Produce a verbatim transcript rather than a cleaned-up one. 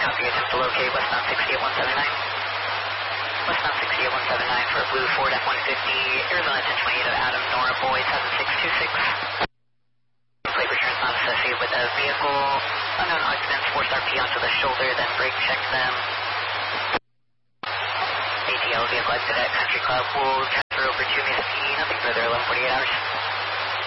copy, attempt to locate westbound sixty at one seven nine. Westbound sixty at one seven nine for a blue Ford F one fifty, Arizona ten twenty-eight of Adam, Nora, Boy, seven six two six. Plate returns not associated with the vehicle. Unknown occupants forced R P onto the shoulder, then brake checked them. A T L vehicle exit at Country Club will transfer over to Miss P, nothing further, eleven forty-eight hours.